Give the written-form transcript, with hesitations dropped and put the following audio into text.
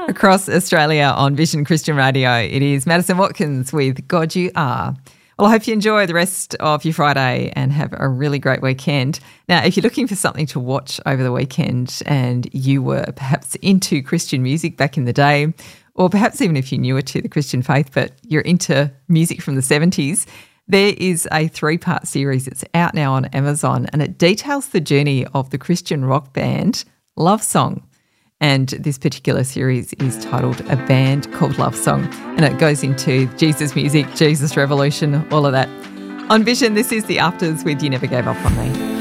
Across Australia on Vision Christian Radio, it is Madison Watkins with God You Are. Well, I hope you enjoy the rest of your Friday and have a really great weekend. Now, if you're looking for something to watch over the weekend and you were perhaps into Christian music back in the day, or perhaps even if you're newer to the Christian faith but you're into music from the 70s, there is a 3-part series. It's out now on Amazon and it details the journey of the Christian rock band Love Song. And this particular series is titled A Band Called Love Song. And it goes into Jesus music, Jesus revolution, all of that. On Vision, this is The Afters with You Never Gave Up On Me.